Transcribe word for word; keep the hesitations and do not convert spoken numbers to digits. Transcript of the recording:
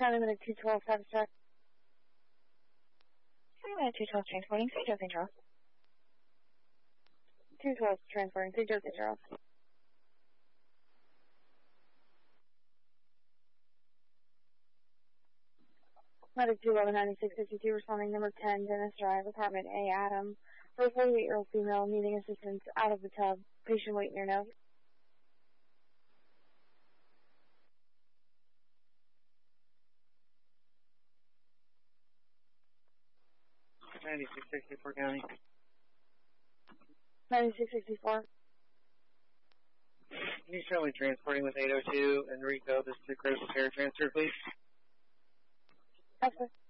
County Minute two twelve, status check. County Minute two twelve, transporting, Saint Joe, Saint Charles. two twelve, transporting, Saint Joe, Saint Charles. Medic two eleven ninety-six fifty-two, responding number ten, Dennis Drive, apartment A, Adam. For a forty-eight-year-old female needing assistance out of the tub. Patient waiting your note. ninety-six sixty-four County. ninety-six sixty-four. He's currently transporting with eight oh two Enrico. This is the critical care transfer, please. Yes, sir.